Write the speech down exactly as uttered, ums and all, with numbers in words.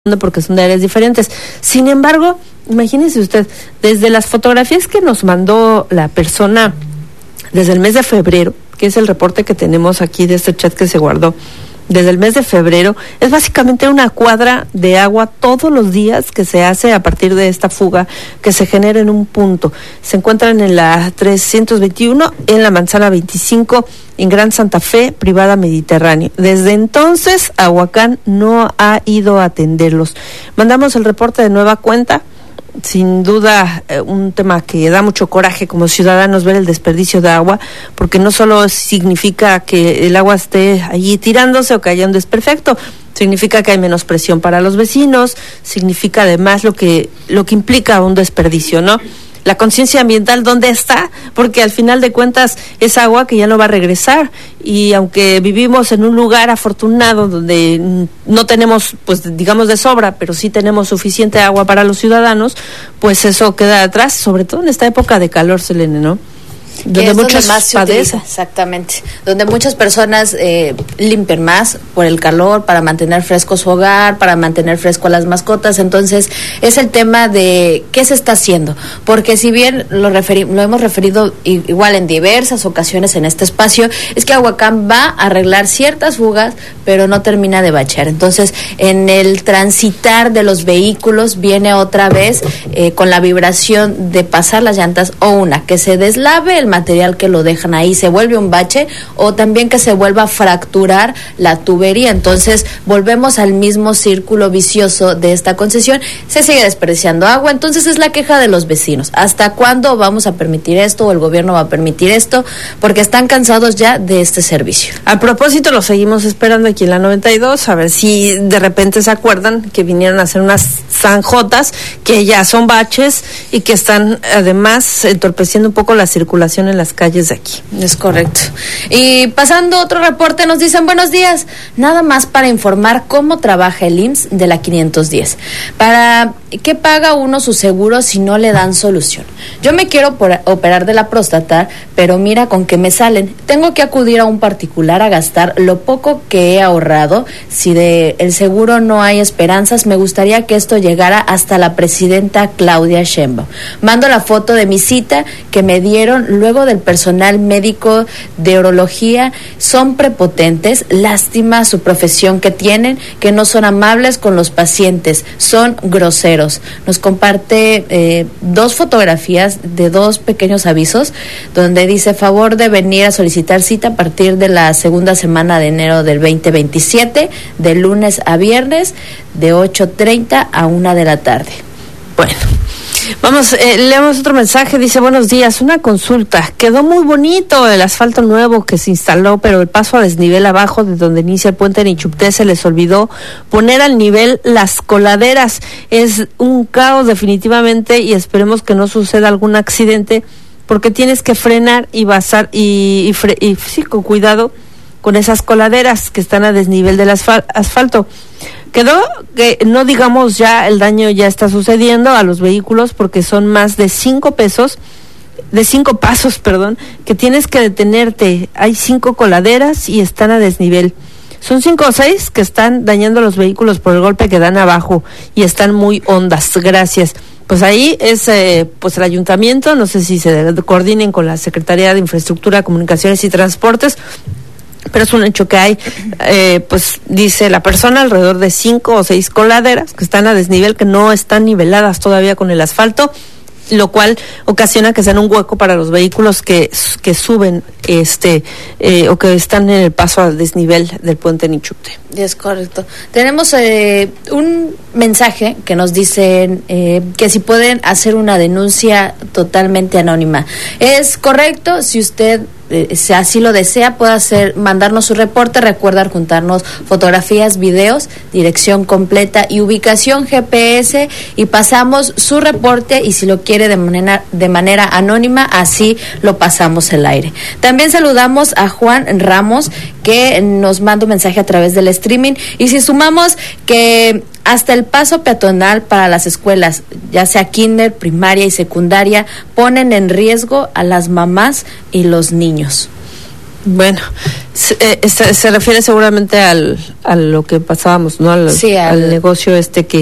porque son de áreas diferentes. Sin embargo, imagínese usted, desde las fotografías que nos mandó la persona desde el mes de febrero, que es el reporte que tenemos aquí de este chat que se guardó, desde el mes de febrero, es básicamente una cuadra de agua todos los días que se hace a partir de esta fuga que se genera en un punto. Se encuentran en la trescientos veintiuno, en la manzana veinticinco, en Gran Santa Fe, privada Mediterráneo. Desde entonces, Aguacán no ha ido a atenderlos. Mandamos el reporte de nueva cuenta. Sin duda, eh, un tema que da mucho coraje como ciudadanos ver el desperdicio de agua, porque no solo significa que el agua esté allí tirándose o que haya un desperfecto, significa que hay menos presión para los vecinos, significa además lo que lo que implica un desperdicio, ¿no? La conciencia ambiental, ¿dónde está? Porque al final de cuentas es agua que ya no va a regresar, y aunque vivimos en un lugar afortunado donde no tenemos, pues digamos, de sobra, pero sí tenemos suficiente agua para los ciudadanos, pues eso queda atrás, sobre todo en esta época de calor, Selene, ¿no? Donde muchos padecen. Exactamente. Donde muchas personas eh, limpian más por el calor, para mantener fresco su hogar, para mantener fresco a las mascotas. Entonces, es el tema de qué se está haciendo. Porque si bien lo, referi- lo hemos referido igual en diversas ocasiones en este espacio, es que Aguacán va a arreglar ciertas fugas, pero no termina de bachear. Entonces, en el transitar de los vehículos viene otra vez eh, con la vibración de pasar las llantas, o una, que se deslave el material que lo dejan ahí, se vuelve un bache, o también que se vuelva a fracturar la tubería. Entonces volvemos al mismo círculo vicioso de esta concesión, se sigue desperdiciando agua. Entonces es la queja de los vecinos: ¿hasta cuándo vamos a permitir esto, o el gobierno va a permitir esto? Porque están cansados ya de este servicio. A propósito, lo seguimos esperando aquí en la noventa y dos, a ver si de repente se acuerdan que vinieron a hacer unas zanjotas que ya son baches y que están además entorpeciendo un poco la circulación en las calles de aquí. Es correcto. Y pasando otro reporte, nos dicen: buenos días, nada más para informar cómo trabaja el I M S S de la quinientos diez. ¿Para qué paga uno su seguro si no le dan solución? Yo me quiero por, operar de la próstata, pero mira con qué me salen. Tengo que acudir a un particular a gastar lo poco que he ahorrado. Si de el seguro no hay esperanzas, me gustaría que esto llegara hasta la presidenta Claudia Sheinbaum. Mando la foto de mi cita que me dieron luego del personal médico de urología. Son prepotentes, lástima su profesión que tienen, que no son amables con los pacientes, son groseros. Nos comparte eh, dos fotografías de dos pequeños avisos donde dice: favor de venir a solicitar cita a partir de la segunda semana de enero del veinte veintisiete, de lunes a viernes, de ocho treinta a una de la tarde. Bueno, vamos, eh, leemos otro mensaje. Dice: buenos días, una consulta. Quedó muy bonito el asfalto nuevo que se instaló, pero el paso a desnivel abajo de donde inicia el puente Nichupté se les olvidó poner al nivel las coladeras. Es un caos definitivamente, y esperemos que no suceda algún accidente, porque tienes que frenar y basar y, y, fre- y sí, con cuidado con esas coladeras que están a desnivel del asfal- asfalto. Quedó que no digamos ya el daño ya está sucediendo a los vehículos, porque son más de cinco pesos, de cinco pasos, perdón, que tienes que detenerte. Hay cinco coladeras y están a desnivel. Son cinco o seis que están dañando los vehículos por el golpe que dan abajo, y están muy hondas. Gracias. Pues ahí es eh, pues el ayuntamiento, no sé si se coordinen con la Secretaría de Infraestructura, Comunicaciones y Transportes, pero es un hecho que hay, eh, pues dice la persona, alrededor de cinco o seis coladeras que están a desnivel, que no están niveladas todavía con el asfalto, lo cual ocasiona que sean un hueco para los vehículos que, que suben este eh, o que están en el paso a desnivel del puente Nichupté. Es correcto. Tenemos eh, un mensaje que nos dicen eh, que si pueden hacer una denuncia totalmente anónima. Es correcto, si usted eh, si así lo desea, puede hacer, mandarnos su reporte. Recuerda juntarnos fotografías, videos, dirección completa y ubicación G P S, y pasamos su reporte, y si lo quiere de manera, de manera anónima, así lo pasamos al aire. También saludamos a Juan Ramos, que nos manda un mensaje a través del streaming, y si sumamos que hasta el paso peatonal para las escuelas, ya sea kinder, primaria y secundaria, ponen en riesgo a las mamás y los niños. Bueno, se, eh, se, se refiere seguramente al a lo que pasábamos, ¿no? Al, sí, al, al negocio este que